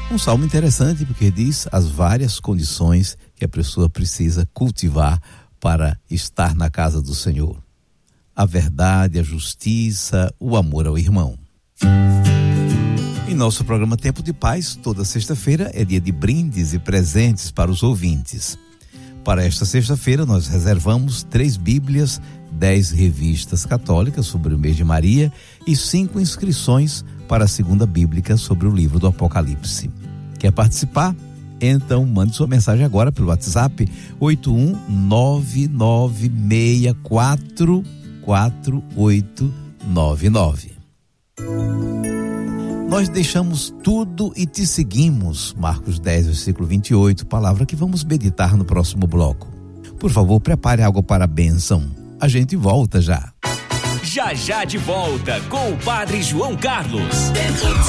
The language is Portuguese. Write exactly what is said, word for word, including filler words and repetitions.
Um salmo interessante porque diz as várias condições que a pessoa precisa cultivar para estar na casa do Senhor. A verdade, a justiça, o amor ao irmão. Em nosso programa Tempo de Paz, toda sexta-feira é dia de brindes e presentes para os ouvintes. Para esta sexta-feira nós reservamos três Bíblias, dez revistas católicas sobre o mês de Maria e cinco inscrições para a segunda bíblica sobre o livro do Apocalipse. Quer participar? Então mande sua mensagem agora pelo WhatsApp oito um nove nove seis quatro quatro oito nove nove. Nós deixamos tudo e te seguimos, Marcos dez, versículo vinte e oito, palavra que vamos meditar no próximo bloco. Por favor, prepare algo para a bênção. A gente volta já. Já já de volta com o Padre João Carlos.